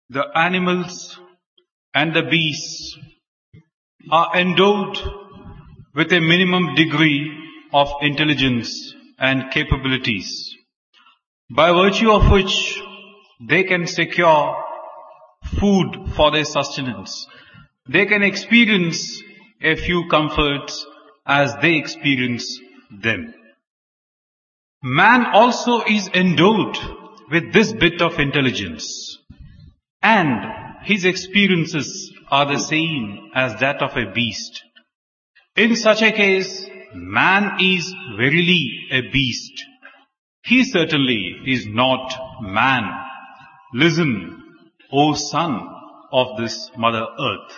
The animals and the beasts are endowed with a minimum degree of intelligence and capabilities, by virtue of which they can secure food for their sustenance. They can experience a few comforts as they experience them. Man also is endowed with this bit of intelligence, and his experiences are the same as that of a beast. In such a case, man is verily a beast. He certainly is not man. Listen, O son of this Mother Earth.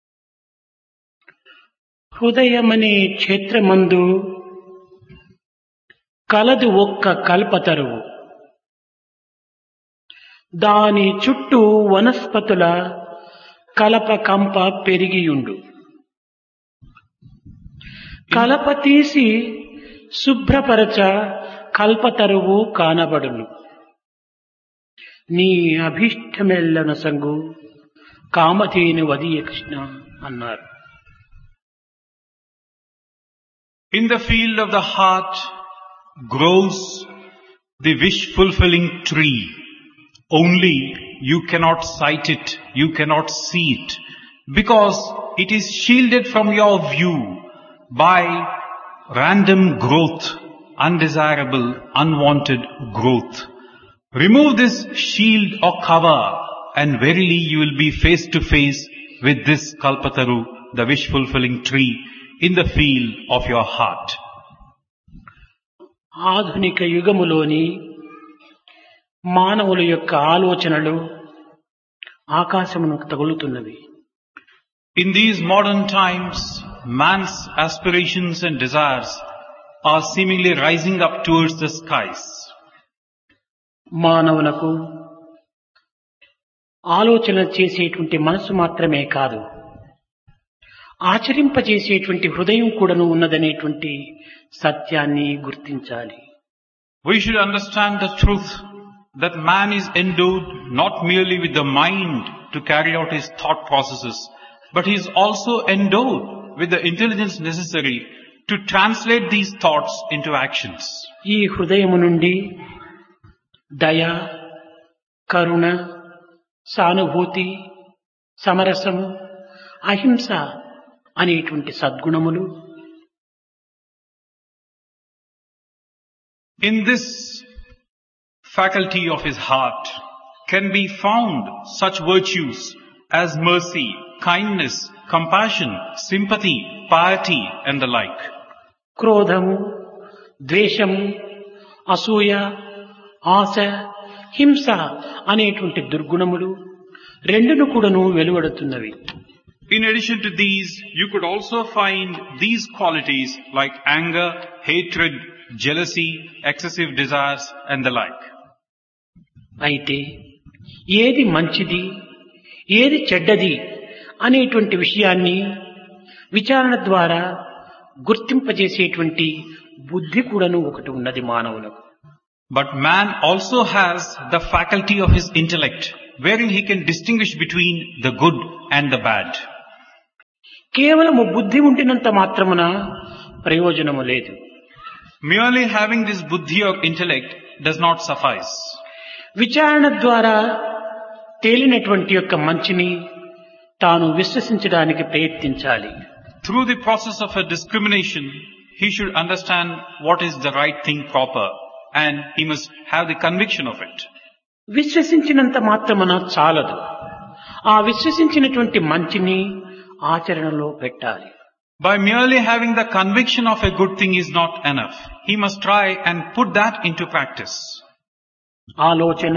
హృదయమనే క్షేత్రమందు కలదు ఒక్క కల్పతరువు, దాని చుట్టూ వనస్పతుల కలప కంప పెరిగియుండు. కలప తీసి శుభ్రపరచ కల్పతరువు కానబడును. నీ అభీష్టమెల్లన సంగు కామధేను వదియ కృష్ణ అన్నారు. In the field of the heart grows the wish-fulfilling tree. Only you cannot sight it, you cannot see it, because it is shielded from your view by random growth, undesirable, unwanted growth. Remove this shield or cover, and verily you will be face to face with this Kalpataru, the wish-fulfilling tree, in the field of your heart. ఆధునిక యుగములోని మానవుల యొక్క ఆలోచనలు ఆకాశమునకు తగులుతున్నవి. In these modern times, man's aspirations and desires are seemingly rising up towards the skies. మానవులకు ఆలోచన చేసేటువంటి మనసు మాత్రమే కాదు, ఆచరింపజేసేటువంటి హృదయం కూడాను ఉన్నదనేటువంటి సత్యాన్ని గుర్తించాలి. We should understand the truth that man is endowed not merely with the mind to carry out his thought processes, but he is also endowed with the intelligence necessary to translate these thoughts into actions. ఈ హృదయము నుండి దయ, కరుణ, సానుభూతి, సమరసము, అహింస అనేటువంటి సద్గుణములు in this faculty of his heart can be found such virtues as mercy, kindness, compassion, sympathy, piety and the like. క్రోధము, ద్వేషము, అసూయ, ఆశ, హింస అనేటువంటి దుర్గుణములు రెండును కూడాను వెలువడుతున్నవి. In addition to these, you could also find these qualities like anger, hatred, jealousy, excessive desires and the like. అయితే ఏది మంచిది, ఏది చెడ్డది అనేటువంటి విషయాన్ని విచారణ ద్వారా గుర్తింపజేసేటువంటి బుద్ధి కూడాను ఒకటి ఉన్నది మానవులకు. But man also has the faculty of his intellect, wherein he can distinguish between the good and the bad. కేవలము బుద్ధి ఉండినంత మాత్రమున ప్రయోజనము లేదు. Merely having this buddhi or intellect does not suffice. విచారణ ద్వారా తేలినటువంటి యొక్క మంచిని తాను విశ్వసించడానికి ప్రయత్నించాలి. Through the process of a discrimination, he should understand what is the right thing proper, and he must have the conviction of it. విశ్వసించినంత మాత్రమున చాలదు. ఆ విశ్వసించినటువంటి మంచిని ఆచరణలో పెట్టాలి. By merely having the conviction of a good thing is not enough. He must try and put that into practice. ఆలోచన,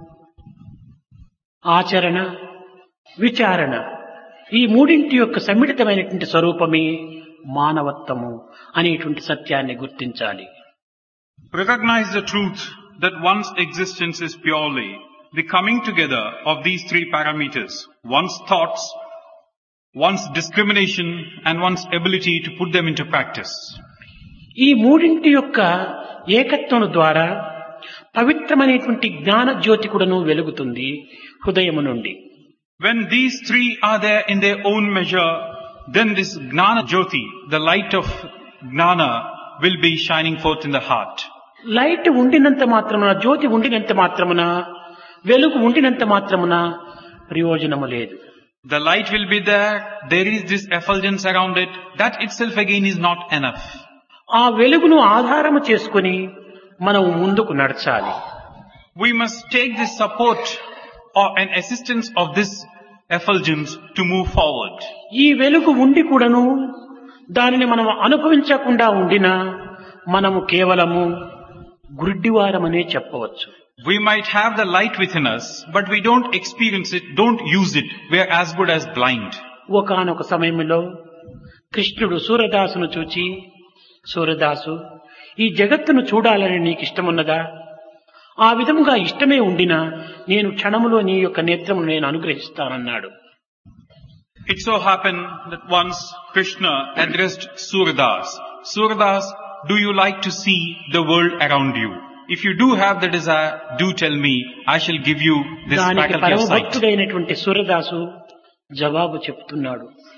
ఆచరణ, విచారణ ఈ మూడింటి యొక్క సమ్మిళితమైనటువంటి స్వరూపమే మానవత్వము అనేటువంటి సత్యాన్ని గుర్తించాలి. Recognize the truth that one's existence is purely the coming together of these three parameters: one's thoughts, one's discrimination and one's ability to put them into practice. ఈ మూడింటి యొక్క ఏకత్వం ద్వారా పవిత్రమైనటువంటి జ్ఞాన జ్యోతి కూడాను వెలుగుతుంది హృదయము నుండి. When these three are there in their own measure, then this Gnana Jyoti, the light of Gnana, will be shining forth in the heart. Light ఉండినంత మాత్రమున, జ్యోతి ఉండినంత మాత్రమున, వెలుగు ఉండినంత మాత్రమున ప్రయోజనము లేదు. The light will be there, there is this effulgence around it, that itself again is not enough. ఆ వెలుగును ఆధారము చేసుకొని మనం ముందుకు నడచాలి. We must take this support or an assistance of this effulgence to move forward. ఈ వెలుగు ఉండి కూడాను దానిని మనం అనుభవించకుండా ఉండినా మనము కేవలము గుడ్డివారమనే చెప్పవచ్చు. We might have the light within us, but we don't experience it, don't use it. We are as good as blind. ఒకానొక సమయంలో కృష్ణుడు సూరదాసును చూచి, సూరదాసు, ఈ జగత్తును చూడాలని నీకు ఇష్టమున్నదా? ఆ విధముగా ఇష్టమే ఉండినా నేను క్షణములో నీ యొక్క నేత్రమును నేను అనుగ్రహిస్తానన్నాడు. It so happened that once Krishna addressed Suradas. Suradas, do you like to see the world around you? If you do have the desire, do tell me, I shall give you this దానికి faculty of sight. పరమభక్తుడైనటువంటి Surdas జవాబు చెప్తున్నాడు.